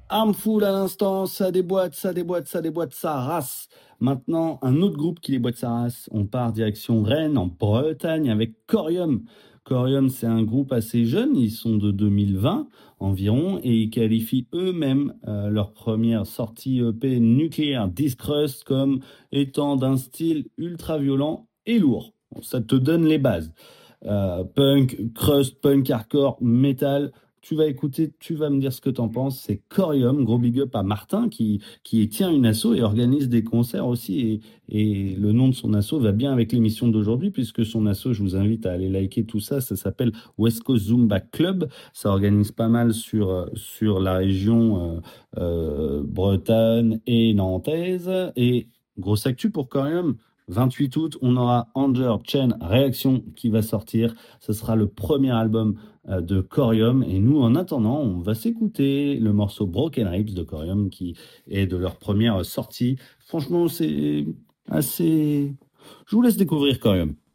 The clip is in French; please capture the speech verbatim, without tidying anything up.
Armful à l'instant, ça déboîte, ça déboîte, ça déboîte, ça race. Maintenant, un autre groupe qui déboîte sa race. On part direction Rennes, en Bretagne, avec Corium. Corium, c'est un groupe assez jeune, ils sont de deux mille vingt environ, et ils qualifient eux-mêmes euh, leur première sortie E P Nuclear Discrust comme étant d'un style ultra violent et lourd. Bon, ça te donne les bases. Euh, punk, crust, punk, hardcore, metal. Tu vas écouter, tu vas me dire ce que t'en penses. C'est Corium, gros big up à Martin qui, qui tient une asso et organise des concerts aussi. Et, et le nom de son asso va bien avec l'émission d'aujourd'hui puisque son asso, je vous invite à aller liker tout ça. Ça s'appelle West Coast Zumba Club. Ça organise pas mal sur, euh, sur la région euh, euh, Bretagne et nantaise. Et grosse actu pour Corium. vingt-huit août, on aura Anger Chain Réaction qui va sortir. Ce sera le premier album euh, de Corium. Et nous, en attendant, on va s'écouter le morceau Broken Ribs de Corium qui est de leur première sortie. Franchement, c'est assez... Je vous laisse découvrir Corium.